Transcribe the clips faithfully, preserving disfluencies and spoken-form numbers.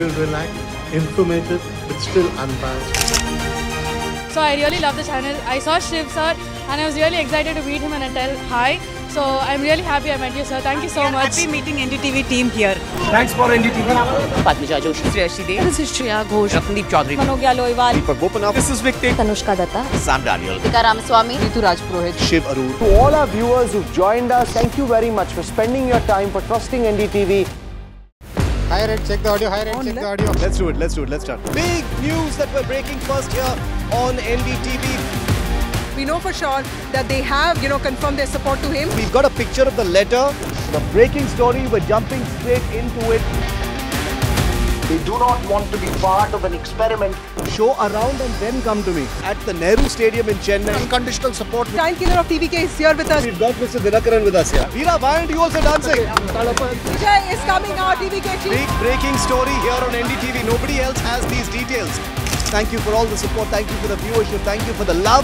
relaxed, informative, but still unbiased. So I really love the channel. I saw Shiv sir and I was really excited to meet him and tell hi. So I'm really happy I met you, sir. Thank you so I'm much. Happy meeting N D T V team here. Thanks for N D T V. Padmija Joshi. Sriyashi Dev. This is Shreya Ghosh. Ramandeep Chaudhary. Manogya Loiwal. Deepak Bopanath. This is Victor. Tanushka Datta. Sam Daniel. Deepika Ramaswamy. Ritu Rajpurohit. Shiv Arur. To all our viewers who've joined us, thank you very much for spending your time, for trusting N D T V. Hi Red, check the audio. Hi Red, check the audio. Let's do it. Let's do it. Let's start. Big news that we're breaking first here on N D T V. We know for sure that they have, you know, confirmed their support to him. We've got a picture of the letter. The breaking story. We're jumping straight into it. They do not want to be part of an experiment. Show around and then come to me at the Nehru Stadium in Chennai. Unconditional support. Giant killer of T V K is here with us. We've got Mister Dinakaran with us here. Veera, why aren't you also dancing? Vijay is coming out, T V K chief. Big breaking story here on N D T V. Nobody else has these details. Thank you for all the support. Thank you for the viewership. Thank you for the love.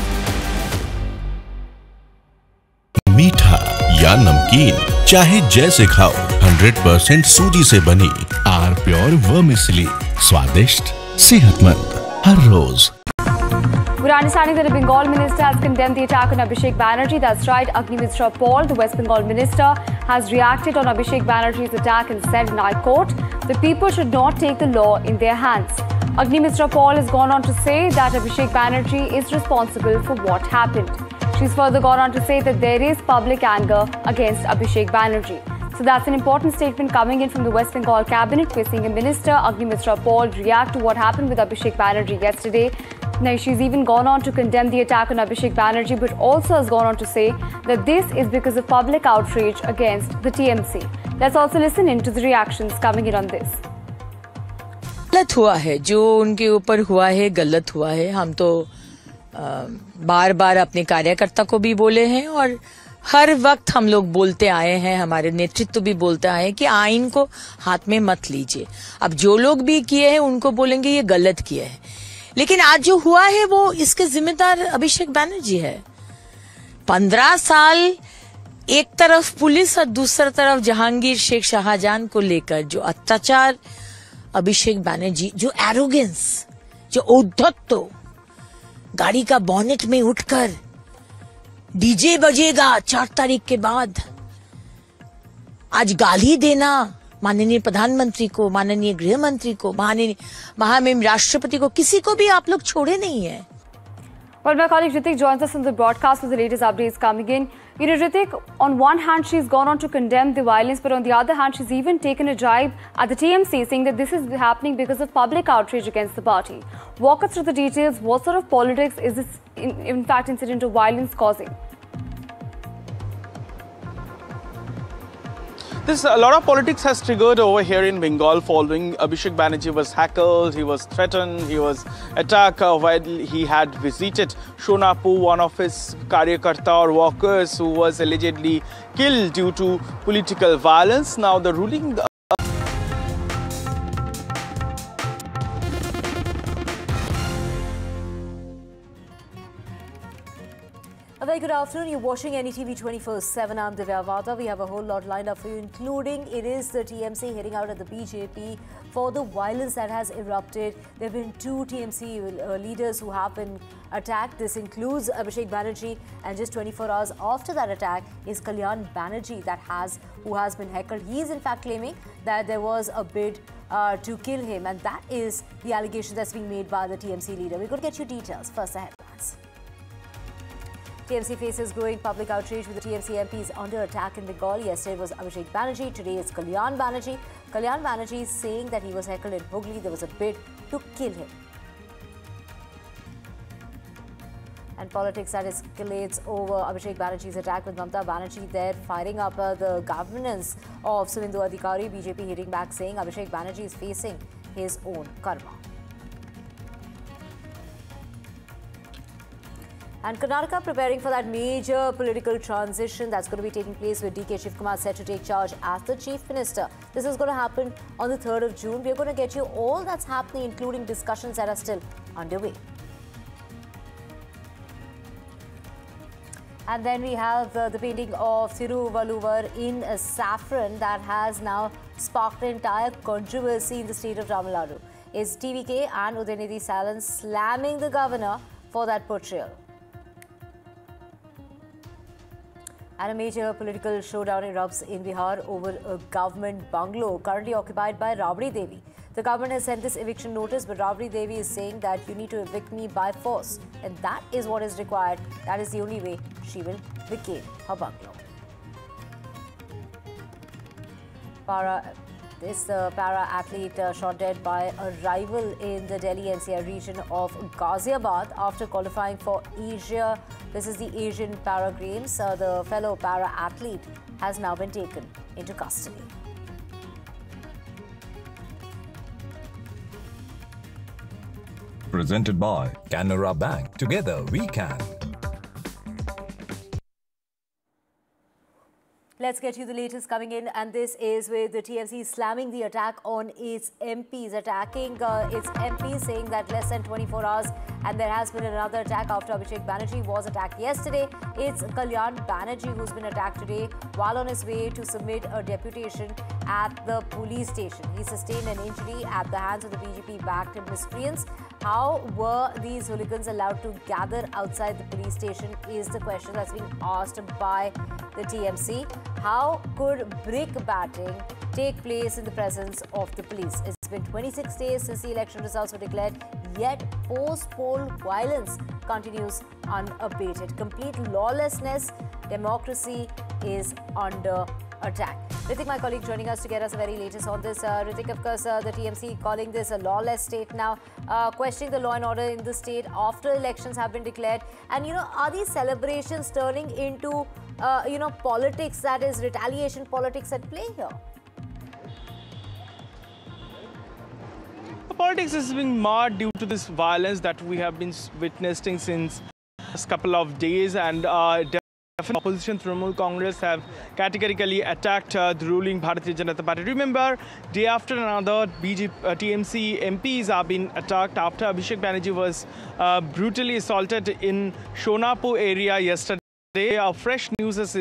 मीठा या नमकीन चाहे जैसे खाओ, hundred percent सूजी से बनी are pure vermicelli, स्वादिष्ट सेहतमंद हर रोज। We're understanding that a Bengal minister has condemned the attack on Abhishek Banerjee. That's right, Agni Mishra Paul, the West Bengal minister, has reacted on Abhishek Banerjee's attack and said in High Court that people should not take the law in their hands. Agni Mishra Paul has gone on to say that Abhishek Banerjee is responsible for what happened. She's further gone on to say that there is public anger against Abhishek Banerjee. So that's an important statement coming in from the West Bengal cabinet. We're seeing a minister, Agni Mishra Paul, react to what happened with Abhishek Banerjee yesterday. Now, she's even gone on to condemn the attack on Abhishek Banerjee, but also has gone on to say that this is because of public outrage against the T M C. Let's also listen in to the reactions coming in on this. गलत हुआ है, जो उनके ऊपर हुआ है गलत हुआ है। हम तो बार बार अपने कार्यकर्ता को भी बोले हैं और हर वक्त हम लोग बोलते आए हैं, हमारे नेतृत्व भी बोलते आए हैं कि आइन को हाथ में मत लीजिए। अब जो लोग भी किए हैं उनको बोलेंगे ये गलत किया है, लेकिन आज जो हुआ है वो इसके जिम्मेदार अभिषेक बैनर्जी है। पंद्रह साल एक तरफ पुलिस और दूसरी तरफ जहांगीर शेख शाहजहां को लेकर जो अत्याचार, अभिषेक बैनर्जी जो एरोगेंस, जो औद्धत्य, गाड़ी का बॉनेट में उठकर डीजे बजेगा चार तारीख के बाद, आज गाली देना माननीय प्रधानमंत्री को, माननीय गृह मंत्री को, माननीय महामहिम राष्ट्रपति को, किसी को भी आप लोग छोड़े नहीं है। Well, my colleague Ritik joins us on the broadcast with the latest updates coming in. You know, Ritik, on one hand, she's gone on to condemn the violence, but on the other hand, she's even taken a jibe at the T M C, saying that this is happening because of public outrage against the party. Walk us through the details. What sort of politics is this, in, in fact, incident of violence causing? This a lot of politics has triggered over here in Bengal following Abhishek Banerjee was heckled, he was threatened, he was attacked uh, while he had visited Shonapur, one of his karyakarta or workers who was allegedly killed due to political violence. Now the ruling... A very good afternoon. You're watching N D T V twenty-four seven. I'm Divya Vada. We have a whole lot lined up for you, including it is the T M C heading out at the B J P for the violence that has erupted. There have been two T M C uh, leaders who have been attacked. This includes Abhishek Banerjee, and just twenty-four hours after that attack is Kalyan Banerjee that has who has been heckled. He is in fact claiming that there was a bid uh, to kill him, and that is the allegation that's being made by the T M C leader. We're going to get you details. First, the headlines. T M C faces growing public outrage with the T M C M Ps under attack in Bengal. Yesterday was Abhishek Banerjee, today is Kalyan Banerjee. Kalyan Banerjee is saying that he was heckled in Hooghly. There was a bid to kill him. And politics that escalates over Abhishek Banerjee's attack with Mamata Banerjee there firing up uh, the governance of Suvendu Adhikari. B J P hitting back saying Abhishek Banerjee is facing his own karma. And Karnataka preparing for that major political transition that's going to be taking place with D K Shivakumar set to take charge as the Chief Minister. This is going to happen on the third of June. We're going to get you all that's happening, including discussions that are still underway. And then we have uh, the painting of Thiruvalluvar in uh, saffron that has now sparked an entire controversy in the state of Tamil Nadu. Is T V K and Udayanidhi Salan slamming the governor for that portrayal? And a major political showdown erupts in Bihar over a government bungalow currently occupied by Rabri Devi. The government has sent this eviction notice, but Rabri Devi is saying that you need to evict me by force. And that is what is required. That is the only way she will vacate her bungalow. Para, this uh, para-athlete uh, shot dead by a rival in the Delhi N C R region of Ghaziabad after qualifying for Asia. This is the Asian Para Games. Uh, the fellow para-athlete has now been taken into custody. Presented by Canara Bank. Together we can. Let's get you the latest coming in, and this is with the T M C slamming the attack on its M Ps, attacking uh, its M Ps, saying that less than twenty-four hours and there has been another attack after Abhishek Banerjee was attacked yesterday. It's Kalyan Banerjee who's been attacked today while on his way to submit a deputation at the police station. He sustained an injury at the hands of the B J P-backed miscreants. How were these hooligans allowed to gather outside the police station is the question that's being asked by the T M C. How could brick batting take place in the presence of the police? It's been twenty-six days since the election results were declared, yet post-poll violence continues unabated. Complete lawlessness, democracy is under attack. Ritik, my colleague, joining us to get us the very latest on this. Uh, Ritik, of course, uh, the T M C calling this a lawless state now, uh, questioning the law and order in the state after elections have been declared. And, you know, are these celebrations turning into, uh, you know, politics, that is retaliation politics at play here? The politics is being marred due to this violence that we have been witnessing since a couple of days, and uh, opposition Trinamool Congress have categorically attacked uh, the ruling Bharatiya Janata Party. Remember, day after another, B J P, uh, T M C M Ps have been attacked after Abhishek Banerjee was uh, brutally assaulted in Shonapur area yesterday. Uh, fresh news is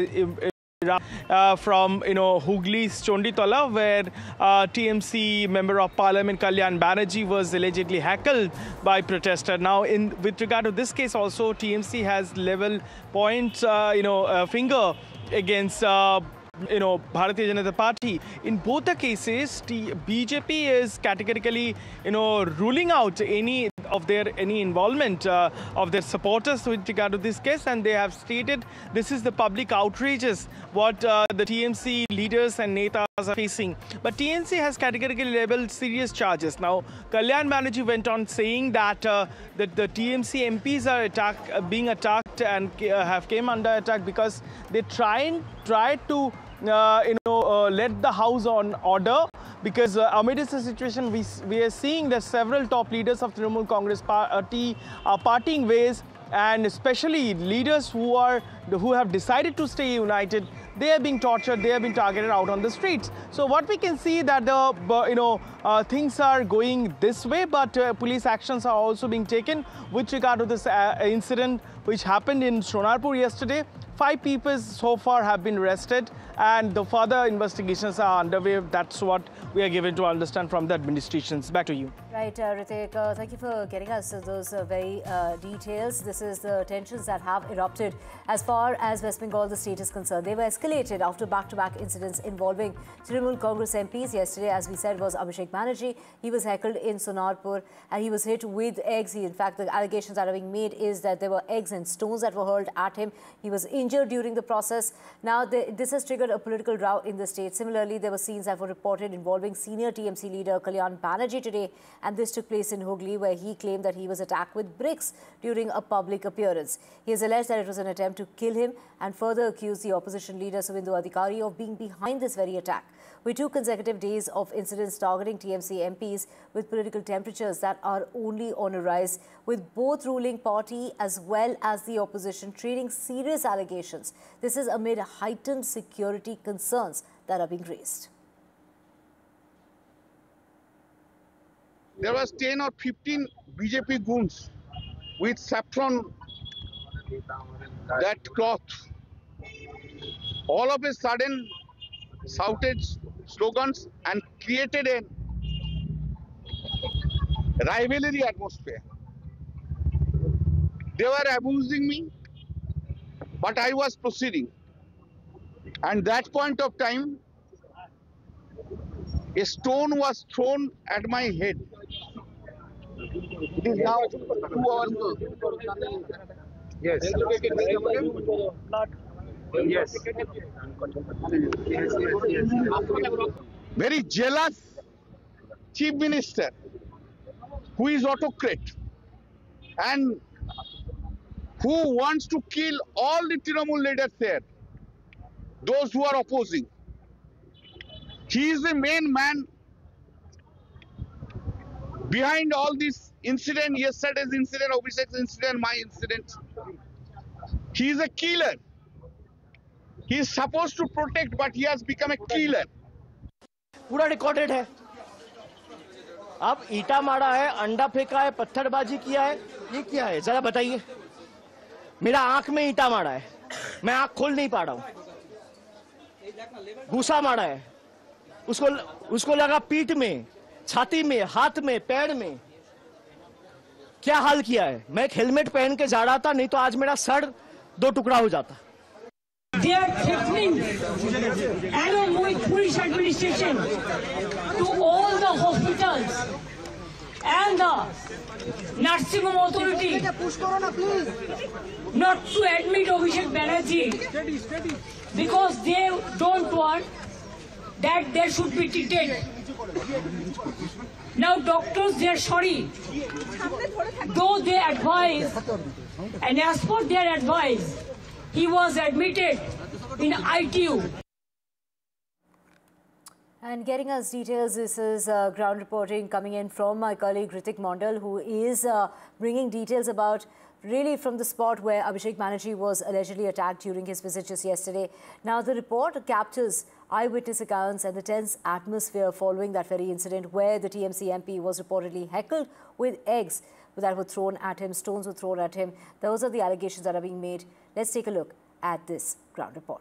uh, from you know Hugli's Chonditola, where uh, T M C member of Parliament Kalyan Banerjee was allegedly heckled by protesters. Now, in with regard to this case, also T M C has level point uh, you know uh, finger against uh, you know Bharatiya Janata Party. In both the cases, T B J P is categorically you know ruling out any of their any involvement uh, of their supporters with regard to this case, and they have stated this is the public outrages what uh, the T M C leaders and netas are facing. But T M C has categorically labelled serious charges. Now, Kalyan Banerjee went on saying that uh, that the T M C M Ps are attack, uh, being attacked and uh, have came under attack because they try and try to uh, you know uh, let the house on order. Because uh, amidst the situation, we, we are seeing that several top leaders of Trinamool Congress Party are parting ways, and especially leaders who are who have decided to stay united, they are being tortured, they are being targeted out on the streets. So what we can see that the you know uh, things are going this way, but uh, police actions are also being taken with regard to this uh, incident which happened in Shonapur yesterday. Five people so far have been arrested, and the further investigations are underway. That's what we are given to understand from the administrations. Back to you. Right, uh, Ritik, uh, thank you for getting us those uh, very uh, details. This is the tensions that have erupted as far as West Bengal, the state is concerned. They were escalated after back-to-back incidents involving Trinamool Congress M Ps. Yesterday, as we said, was Abhishek Banerjee. He was heckled in Sonarpur and he was hit with eggs. He, in fact, the allegations that are being made is that there were eggs and stones that were hurled at him. He was injured during the process. Now, the, this has triggered a political row in the state. Similarly, there were scenes that were reported involving senior T M C leader Kalyan Banerjee today, and this took place in Hooghly, where he claimed that he was attacked with bricks during a public appearance. He has alleged that it was an attempt to kill him and further accused the opposition leader Suvendu Adhikari of being behind this very attack. With two consecutive days of incidents targeting T M C M Ps with political temperatures that are only on a rise, with both ruling party as well as the opposition trading serious allegations. This is amid heightened security concerns that are being raised. There was ten or fifteen B J P goons with saffron that cloth, all of a sudden shouted slogans and created a rivalry atmosphere. They were abusing me, but I was proceeding. And that point of time, a stone was thrown at my head. It is now two hours. Yes. Yes. Very jealous chief minister who is autocrat and who wants to kill all the Trinamool leaders there, those who are opposing. He is the main man behind all this incident, yesterday's incident, Abhishek's incident, my incident. He is a killer. He is supposed to protect, but he has become a killer. पूरा recorded है. अब ईटा मारा है, अंडा फेंका है, पत्थरबाजी किया है, ये क्या है जरा बताइए. मेरा आंख में ईटा मारा है, मैं आंख खोल नहीं पा रहा हूं. घूसा मारा है, उसको उसको लगा पीठ में, छाती में, हाथ में, पैर में. क्या हाल किया है. मैं एक हेलमेट पहन के जा रहा था, नहीं तो आज मेरा सर दो टुकड़ा हो जाता. They are threatening, along with police administration, to all the hospitals and the nursing home authority not to admit Abhishek Banerjee because they don't want that there should be treated. Now doctors, they are sorry, though they advise, and as per their advice, he was admitted in I T U. And getting us details, this is uh, ground reporting coming in from my colleague Ritik Mondal, who is uh, bringing details about really from the spot where Abhishek Banerjee was allegedly attacked during his visit just yesterday. Now the report captures eyewitness accounts and the tense atmosphere following that very incident where the T M C M P was reportedly heckled with eggs that were thrown at him, stones were thrown at him. Those are the allegations that are being made. Let's take a look at this ground report.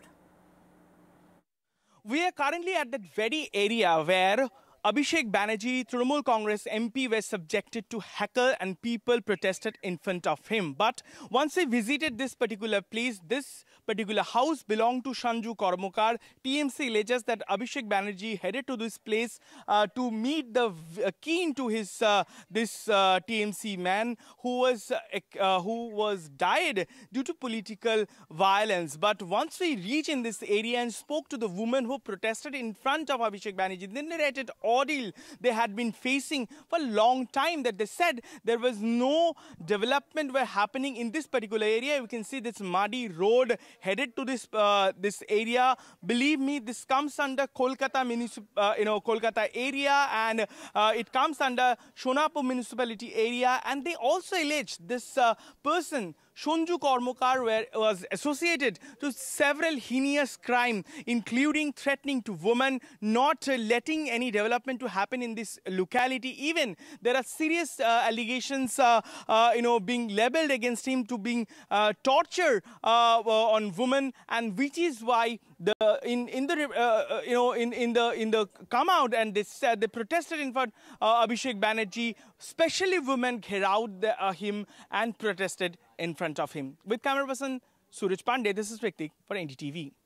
We are currently at that very area where Abhishek Banerjee, Trinamool Congress M P, were subjected to heckle and people protested in front of him. But once he visited this particular place, this particular house belonged to Sanju Kormokar. T M C alleges that Abhishek Banerjee headed to this place uh, to meet the uh, keen to his uh, this uh, T M C man who was uh, uh, who was died due to political violence. But once we reached in this area and spoke to the woman who protested in front of Abhishek Banerjee, they narrated ordeal they had been facing for a long time, that they said there was no development were happening in this particular area. You can see this muddy road headed to this uh, this area. Believe me, this comes under Kolkata municipal, uh, you know, Kolkata area, and uh, it comes under Shonapur municipality area. And they also allege this uh, person, Sanju Kormokar, were, was associated to several heinous crimes, including threatening to women, not uh, letting any development to happen in this locality. Even there are serious uh, allegations, uh, uh, you know, being labelled against him to being uh, torture uh, on women, and which is why the in in the uh, you know in in the in the come out and they said they protested in front uh, Abhishek Banerjee, especially women, gherowed the, uh, him and protested in front of him. With camera person Suraj Pandey, this is Ritik for N D T V.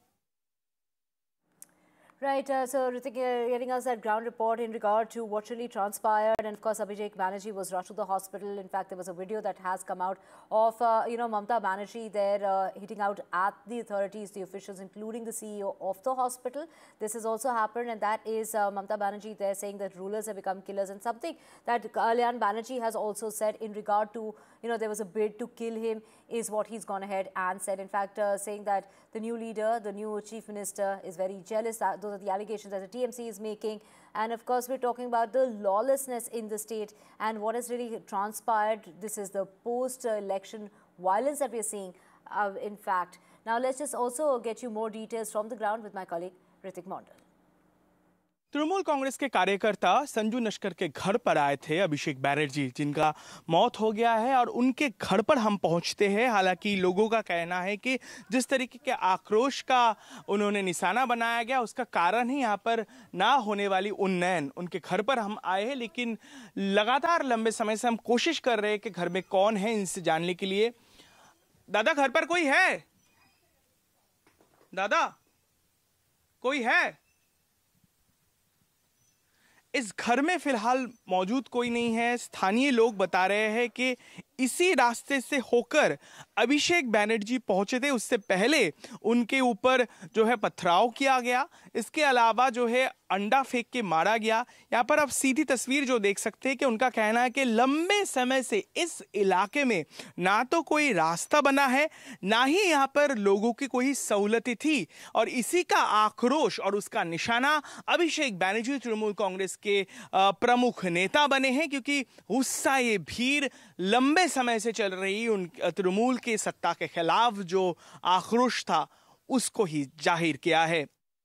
Right, uh, so Ritik, uh, getting us that ground report in regard to what really transpired, and of course Abhishek Banerjee was rushed to the hospital. In fact, there was a video that has come out of, uh, you know, Mamta Banerjee there uh, hitting out at the authorities, the officials, including the C E O of the hospital. This has also happened, and that is uh, Mamta Banerjee there saying that rulers have become killers, and something that Kalyan Banerjee has also said in regard to, you know, there was a bid to kill him, is what he's gone ahead and said. In fact, uh, saying that the new leader, the new chief minister is very jealous. That those are the allegations that the T M C is making. And of course, we're talking about the lawlessness in the state and what has really transpired. This is the post-election violence that we're seeing, uh, in fact. Now, let's just also get you more details from the ground with my colleague, Ritik Mondal. Trinamool Congress के कार्यकर्ता संजू नस्कर के घर पर आए थे अभिषेक बैनर्जी, जिनका मौत हो गया है, और उनके घर पर हम पहुंचते हैं। हालांकि लोगों का कहना है कि जिस तरीके के आक्रोश का उन्होंने निशाना बनाया गया, उसका कारण ही यहाँ पर ना होने वाली उन्नयन। उनके घर पर हम आए हैं, लेकिन लगातार लंबे समय से हम कोशिश कर रहे हैं कि घर में कौन है इनसे जानने के लिए। दादा, घर पर कोई है? दादा, कोई है? इस घर में फिलहाल मौजूद कोई नहीं है। स्थानीय लोग बता रहे हैं कि इसी रास्ते से होकर अभिषेक बैनर्जी पहुंचे थे। उससे पहले उनके ऊपर जो है पथराव किया गया, इसके अलावा जो है अंडा फेंक के मारा गया। यहाँ पर आप सीधी तस्वीर जो देख सकते हैं कि उनका कहना है कि लंबे समय से इस इलाके में ना तो कोई रास्ता बना है, ना ही यहाँ पर लोगों की कोई सहूलतें थी, और इसी का आक्रोश और उसका निशाना अभिषेक बैनर्जी तृणमूल कांग्रेस के प्रमुख नेता बने हैं, क्योंकि गुस्सा, ये भीड़, लंबे समय से चल रही उन तृणमूल के सत्ता के खिलाफ जो आक्रोश था, उसको ही जाहिर किया है।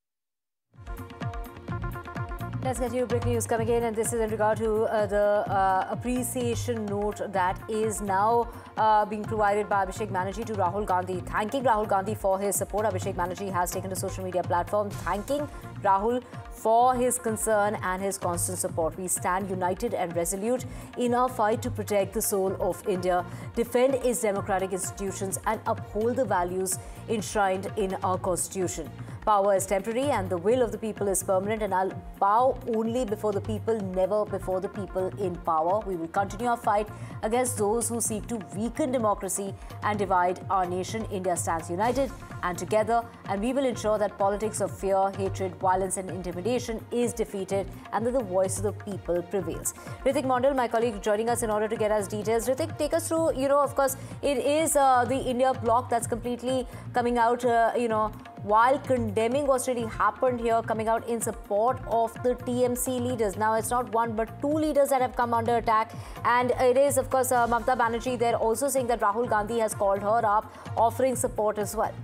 Let's get you breaking news coming in, and this is in regard to uh, the uh, appreciation note that is now uh, being provided by Abhishek Banerjee to Rahul Gandhi. Thanking Rahul Gandhi for his support, Abhishek Banerjee has taken to social media platform thanking Rahul for his concern and his constant support. We stand united and resolute in our fight to protect the soul of India, defend its democratic institutions and uphold the values enshrined in our constitution. Power is temporary and the will of the people is permanent, and I'll bow only before the people, never before the people in power. We will continue our fight against those who seek to weaken democracy and divide our nation. India stands united and together, and we will ensure that politics of fear, hatred, violence and intimidation is defeated and that the voice of the people prevails. Ritik Mondal, my colleague, joining us in order to get us details. Ritik, take us through, you know, of course, it is uh, the India bloc that's completely coming out, uh, you know, while condemning what's really happened here, coming out in support of the T M C leaders. Now, it's not one but two leaders that have come under attack, and it is, of course, uh, Mamata Banerjee. They're also saying that Rahul Gandhi has called her up, offering support as well.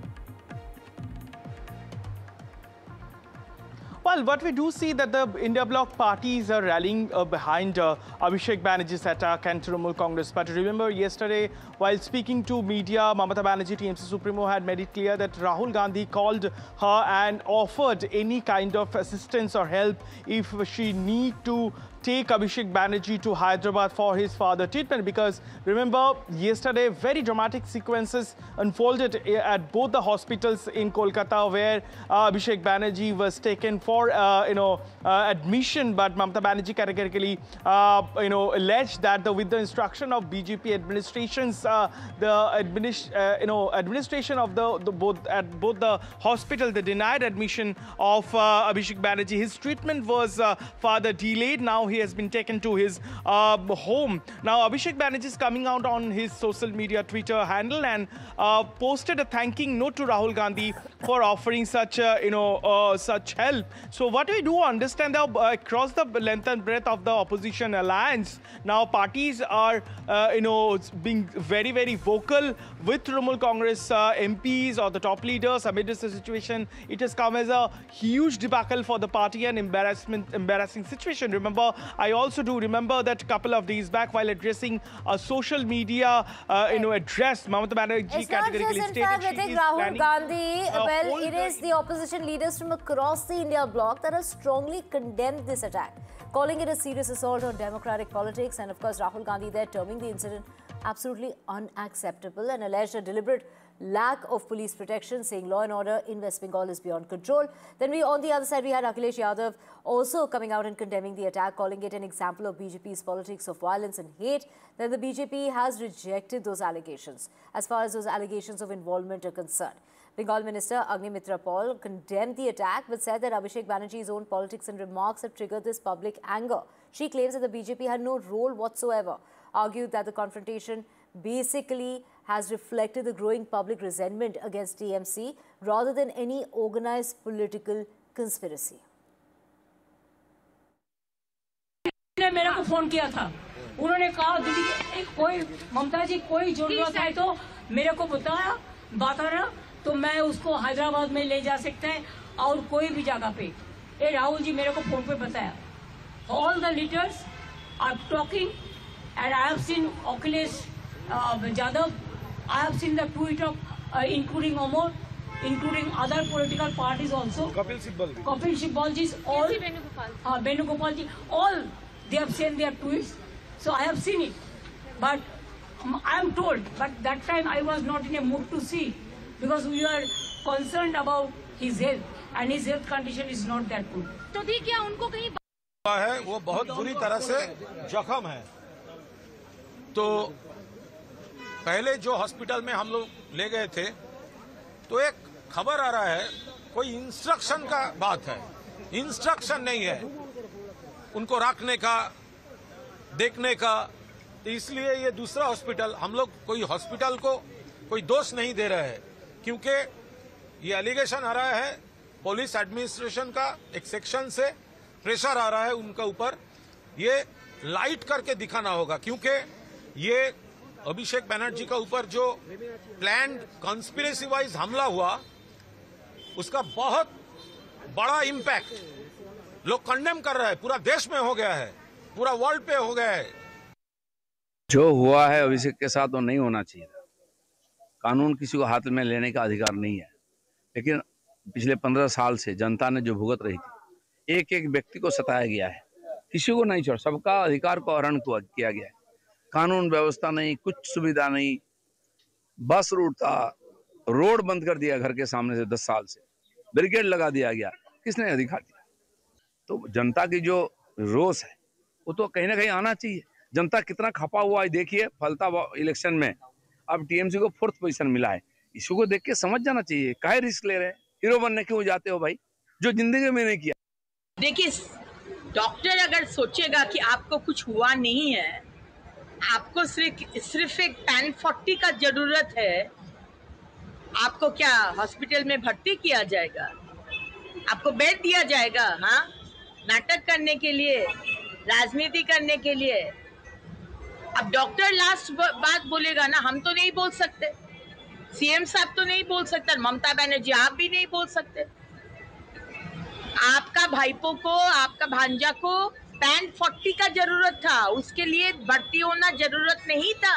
Well, what we do see that the India bloc parties are rallying uh, behind uh, Abhishek Banerjee's attack and Trinamool Congress Party. Remember, yesterday, while speaking to media, Mamata Banerjee, T M C Supremo, had made it clear that Rahul Gandhi called her and offered any kind of assistance or help if she need to take Abhishek Banerjee to Hyderabad for his further treatment. Because remember, yesterday very dramatic sequences unfolded at both the hospitals in Kolkata, where uh, Abhishek Banerjee was taken for uh, you know uh, admission, but Mamata Banerjee categorically uh, you know alleged that the, with the instruction of B J P administrations, uh, the administ uh, you know administration of the, the both at both the hospital, they denied admission of uh, Abhishek Banerjee. His treatment was uh, further delayed. Now he has been taken to his uh, home. Now Abhishek Banerjee is coming out on his social media Twitter handle and uh, posted a thanking note to Rahul Gandhi for offering such uh, you know uh, such help. So what we do understand that uh, across the length and breadth of the opposition alliance, now parties are uh, you know being very very vocal with Trinamool Congress uh, M Ps or the top leaders amid this situation. It has come as a huge debacle for the party and embarrassment embarrassing situation. Remember, I also do remember that a couple of days back, while addressing a social media uh, you know address, Mamata Banerjee categorically stated fact, she think is Rahul planning Gandhi, uh, well, it is the opposition leaders from across the India bloc that have strongly condemned this attack, calling it a serious assault on democratic politics. And of course, Rahul Gandhi there terming the incident absolutely unacceptable and alleged a deliberate lack of police protection, saying law and order in West Bengal is beyond control. Then we, on the other side, we had Akhilesh Yadav also coming out and condemning the attack, calling it an example of B J P's politics of violence and hate. Then the B J P has rejected those allegations as far as those allegations of involvement are concerned. Bengal Minister Agnimitra Paul condemned the attack but said that Abhishek Banerjee's own politics and remarks have triggered this public anger. She claims that the B J P had no role whatsoever, argued that the confrontation basically has reflected the growing public resentment against T M C rather than any organized political conspiracy. ने मेरे को phone किया था, उन्होंने कहा दीदी कोई ममता जी कोई जरूरत है तो मेरे को बताया बताना तो मैं उसको हैदराबाद में ले जा सकते हैं और कोई भी जगह पे ये राहुल जी मेरे को फोन पे बताया. All the leaders are talking, and I have seen Akhilesh uh, Jadhav. I have seen the tweet of uh, including Omar, including other political parties also. Kapil Sibal. Kapil Sibal ji, all. Uh, Venugopal ji, all they have sent their tweets. So I have seen it, but um, I am told. But that time I was not in a mood to see, because we are concerned about his health, and his health condition is not that good. तो दी क्या उनको कहीं है वो बहुत बुरी तरह से जख्म है. तो पहले जो हॉस्पिटल में हम लोग ले गए थे, तो एक खबर आ रहा है कोई इंस्ट्रक्शन का बात है. इंस्ट्रक्शन नहीं है उनको रखने का, देखने का. तो इसलिए ये दूसरा हॉस्पिटल, हम लोग कोई हॉस्पिटल को कोई दोष नहीं दे रहे हैं, क्योंकि ये एलिगेशन आ रहा है पुलिस एडमिनिस्ट्रेशन का, एक सेक्शन से प्रेशर आ रहा है उनका ऊपर. ये लाइट करके दिखाना होगा, क्योंकि ये अभिषेक बनर्जी का ऊपर जो प्लान्ड कॉन्स्पिरेसी वाइज हमला हुआ, उसका बहुत बड़ा इम्पैक्ट लोग कंडेम कर रहे हैं. पूरा देश में हो गया है, पूरा वर्ल्ड पे हो गया है. जो हुआ है अभिषेक के साथ वो नहीं होना चाहिए. कानून किसी को हाथ में लेने का अधिकार नहीं है, लेकिन पिछले पंद्रह साल से जनता ने जो भुगत रही थी, एक एक व्यक्ति को सताया गया है, किसी को नहीं छोड़, सबका अधिकार को हरण किया गया है. कानून व्यवस्था नहीं, कुछ सुविधा नहीं, बस रूट था, रोड बंद कर दिया घर के सामने से, दस साल से बैरिकेड लगा दिया गया. किसने अधिकार दिया? तो जनता की जो रोष है वो तो कहीं ना कहीं आना चाहिए. जनता कितना खपा हुआ है देखिए. फलता इलेक्शन में अब टीएमसी को फोर्थ पोजीशन मिला है. इसी को देख के समझ जाना चाहिए, काहे रिस्क ले रहे हैं, हीरो बनने क्यों जाते हो भाई, जो जिंदगी में नहीं किया. देखिए, डॉक्टर अगर सोचेगा कि आपको कुछ हुआ नहीं है, आपको सिर्फ सिर्फ एक पैन फोर्टी का जरूरत है, आपको क्या हॉस्पिटल में भर्ती किया जाएगा? आपको बेड दिया जाएगा? हाँ, नाटक करने के लिए, राजनीति करने के लिए. अब डॉक्टर लास्ट बात बोलेगा ना, हम तो नहीं बोल सकते, सीएम साहब तो नहीं बोल सकते, ममता बनर्जी आप भी नहीं बोल सकते. आपका भाईपो को, आपका भांजा को पैन फोर्टी का जरूरत था, उसके लिए भर्ती होना जरूरत नहीं था.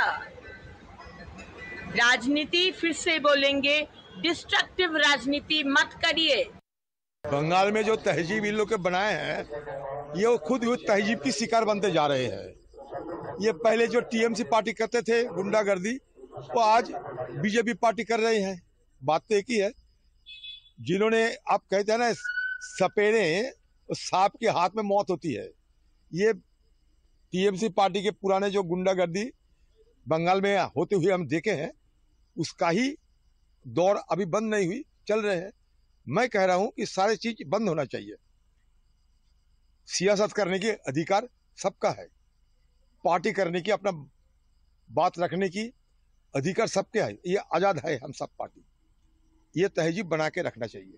राजनीति फिर से बोलेंगे, डिस्ट्रक्टिव राजनीति मत करिए. बंगाल में जो तहजीब इन लोग के बनाए हैं, ये वो खुद वो तहजीब की शिकार बनते जा रहे हैं. ये पहले जो टीएमसी पार्टी करते थे गुंडागर्दी, वो आज बीजेपी पार्टी कर रहे हैं. बात तो एक ही है. जिन्होंने, आप कहते हैं ना सपेरे, सांप के हाथ में मौत होती है. ये टीएमसी पार्टी के पुराने जो गुंडागर्दी बंगाल में होते हुए हम देखे हैं, उसका ही दौर अभी बंद नहीं हुई, चल रहे हैं. मैं कह रहा हूं कि सारी चीज बंद होना चाहिए. सियासत करने के अधिकार सबका है, पार्टी करने की, अपना बात रखने की अधिकार सबके है. ये आजाद है हम सब पार्टी. ये तहजीब बना के रखना चाहिए.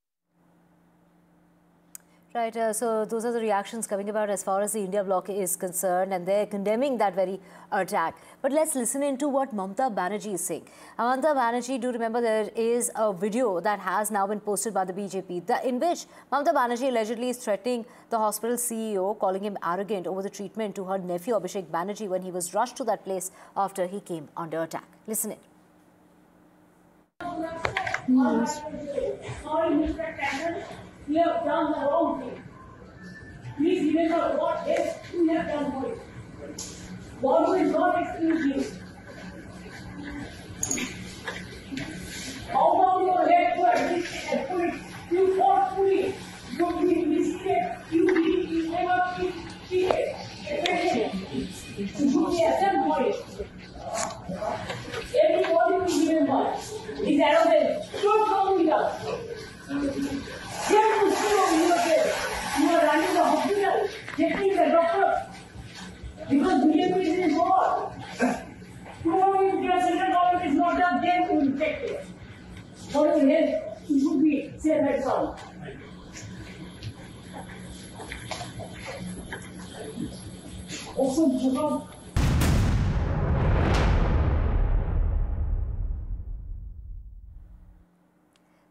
Right, uh, so those are the reactions coming about as far as the India bloc is concerned, and they're condemning that very attack. But let's listen into what Mamata Banerjee is saying. Mamata Banerjee, do remember there is a video that has now been posted by the B J P, the, in which Mamata Banerjee allegedly is threatening the hospital C E O, calling him arrogant over the treatment to her nephew Abhishek Banerjee when he was rushed to that place after he came under attack. Listen in. Yes. Sorry, Mister Cannon. You have done the wrong thing. Please remember what else you have done for it. God will not excuse you. Out of your head to admit and put it, you forcefully, you be mistaken, you be, you never be cheated. You should be ashamed for it. Everybody will remember. He's arrogant. Don't come with us. Here to see you over there. You are running the hospital, taking the doctor. Because B J P is in war. Tomorrow if your central government is not done, then you will take it. For your health, you should be safe at all. Also, because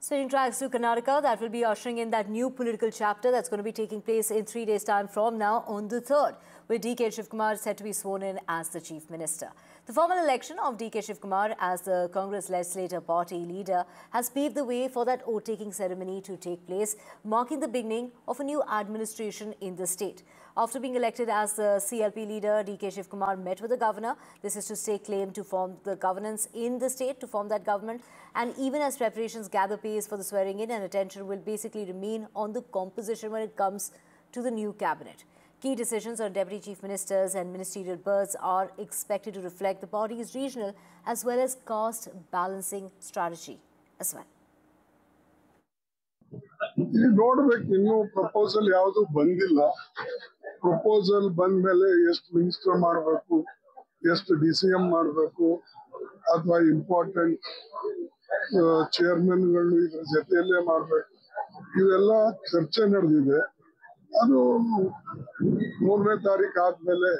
Switching tracks to Karnataka, that will be ushering in that new political chapter that's going to be taking place in three days' time from now on the third, with D K Shivkumar set to be sworn in as the Chief Minister. The formal election of D K Shivkumar as the Congress legislator party leader has paved the way for that oath-taking ceremony to take place, marking the beginning of a new administration in the state. After being elected as the C L P leader, D K Shivkumar met with the governor. This is to stake claim to form the governance in the state, to form that government. And even as preparations gather pace for the swearing in, and attention will basically remain on the composition when it comes to the new cabinet. Key decisions on deputy chief ministers and ministerial berths are expected to reflect the party's regional as well as caste balancing strategy as well. ಇಲ್ಲಿ ನೋಡಬೇಕು ಇನ್ನು proposal ಯಾವುದು ಬಂದಿಲ್ಲ proposal ಬಂದ ಮೇಲೆ ಎಷ್ಟು minister ಮಾಡಬೇಕು ಎಷ್ಟು ಡಿಸಿಎಂ ಮಾಡಬೇಕು ಅಥವಾ ಇಂಪಾರ್ಟೆಂಟ್ ಚೇರ್ಮನ್ಗಳು ಇದರ ಜೊತೆಯಲ್ಲೇ ಮಾಡಬೇಕು ಇವೆಲ್ಲ ಚರ್ಚೆ ನಡೆದಿದೆ ಅದು ಮೂರನೇ ತಾರೀಕು ಆದ್ಮೇಲೆ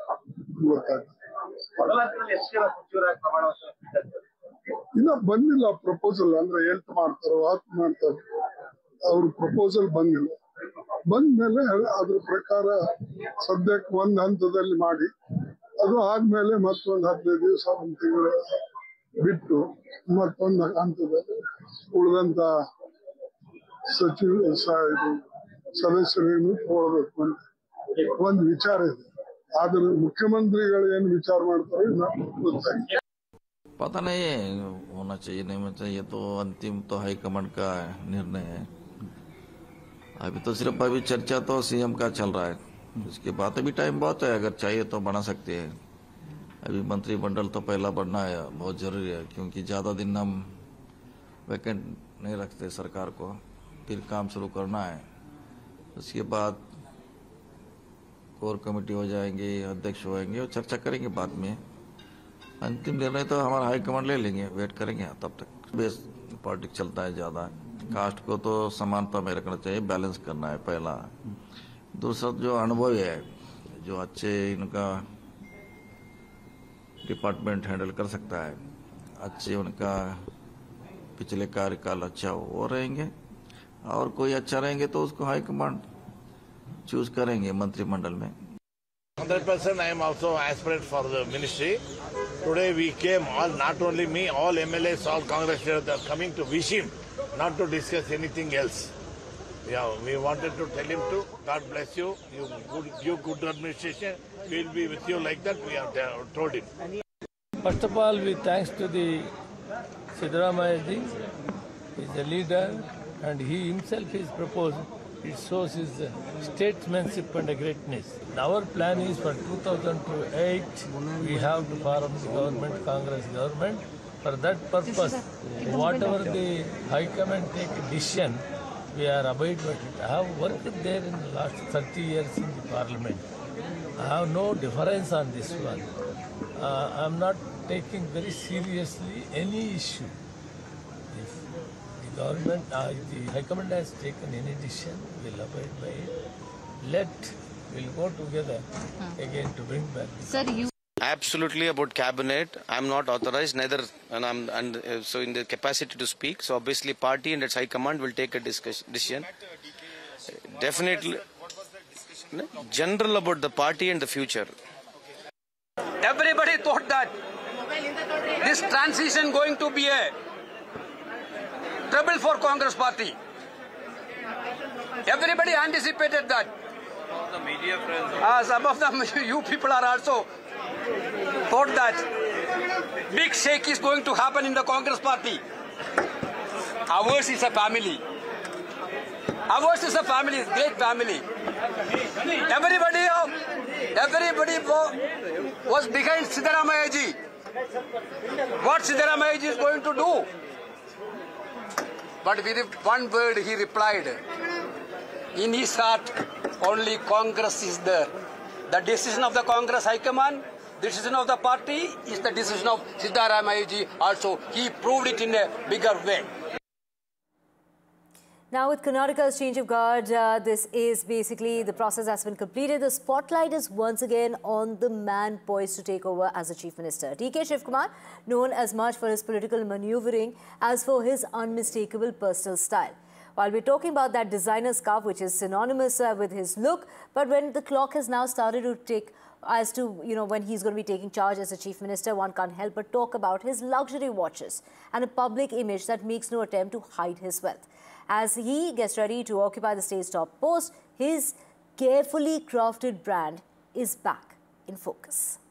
ಇನ್ನ ಬಂದಿಲ್ಲ ಪ್ರಪೋಸಲ್ ಅಂದ್ರೆ ಎಂಟು ಮಾಡ್ತಾರೋ ಹತ್ತು ಮಾಡ್ತಾರೋ ಅವ್ರ ಪ್ರಪೋಸಲ್ ಬಂದಿಲ್ಲ ಬಂದ್ಮೇಲೆ ಅದ್ರ ಪ್ರಕಾರ ಸದ್ಯಕ್ಕೆ ಒಂದ್ ಹಂತದಲ್ಲಿ ಮಾಡಿ ಅದು ಆದ್ಮೇಲೆ ಮತ್ತೊಂದು ಹದಿನೈದು ದಿವಸ ಒಂದು ತಿಂಗಳು ಬಿಟ್ಟು ಮತ್ತೊಂದು ಹಂತದಲ್ಲಿ ಉಳಿದಂತ ಸಚಿವ ಸದಸ್ಯರನ್ನು ತಗೊಳ್ಬೇಕು ಅಂತ ಒಂದು ವಿಚಾರ ಇದೆ ಆದ್ರೆ ಮುಖ್ಯಮಂತ್ರಿಗಳು ಏನು ವಿಚಾರ ಮಾಡ್ತಾರೆ ಗೊತ್ತಾಗಿಲ್ಲ पता नहीं है होना चाहिए नहीं होना चाहिए तो अंतिम तो हाईकमांड का निर्णय है अभी तो सिर्फ अभी चर्चा तो सीएम का चल रहा है इसके बाद अभी टाइम बहुत है अगर चाहिए तो बना सकते हैं अभी मंत्रिमंडल तो पहला बढ़ना है बहुत जरूरी है क्योंकि ज़्यादा दिन हम वैकेंट नहीं रखते सरकार को फिर काम शुरू करना है उसके बाद कोर कमेटी हो जाएंगे अध्यक्ष होएंगे और चर्चा करेंगे बाद में अंतिम निर्णय तो हमारा हाईकमांड ले लेंगे वेट करेंगे तब तक बेस पॉलिटिक्स चलता है ज़्यादा कास्ट को तो समानता में रखना चाहिए बैलेंस करना है पहला दूसरा जो अनुभवी है जो अच्छे इनका डिपार्टमेंट हैंडल कर सकता है अच्छे उनका पिछले कार्यकाल अच्छा वो रहेंगे और कोई अच्छा रहेंगे तो उसको हाईकमांड चूज करेंगे मंत्रिमंडल में one hundred percent I am also aspirant for the ministry. Today we came, all not only me, all M L As, all Congress leaders are coming to wish him, not to discuss anything else. Yeah, we wanted to tell him to, God bless you, you good, you good administration, we will be with you like that, we have told him. First of all, we thanks to the Siddaramaiah ji, he is a leader and he himself is proposed. It shows his statesmanship and greatness. Our plan is for two thousand eight, we have to form the government, Congress government. For that purpose, whatever the High Command take decision, we are abide by it. I have worked there in the last thirty years in the Parliament. I have no difference on this one. Uh, I am not taking very seriously any issue. Government, uh, the High Command has taken any decision, we'll abide by it. Let, we'll go together again to bring back. Sir, you. Absolutely about cabinet, I'm not authorized, neither, and I'm and uh, so in the capacity to speak. So obviously, party and its High Command will take a discussion. decision. Definitely, general about the party and the future. Everybody thought that this transition going to be a trouble for Congress party. Everybody anticipated that. The media friends. Uh, some of them, you people are also thought that big shake is going to happen in the Congress party. Ours is a family. Ours is a family, great family. Everybody, everybody was behind Siddaramaiah ji. What Siddaramaiah ji is going to do? But with one word he replied, in his heart only Congress is there. The decision of the Congress High Command, the decision of the party is the decision of Siddaramaiah ji also. He proved it in a bigger way. Now, with Karnataka's change of guard, uh, this is basically the process has been completed. The spotlight is once again on the man poised to take over as the Chief Minister. D K Shivkumar, known as much for his political manoeuvring as for his unmistakable personal style. While we're talking about that designer scarf, which is synonymous uh, with his look, but when the clock has now started to tick as to, you know, when he's going to be taking charge as a Chief Minister, one can't help but talk about his luxury watches and a public image that makes no attempt to hide his wealth. As he gets ready to occupy the state's top post, his carefully crafted brand is back in focus.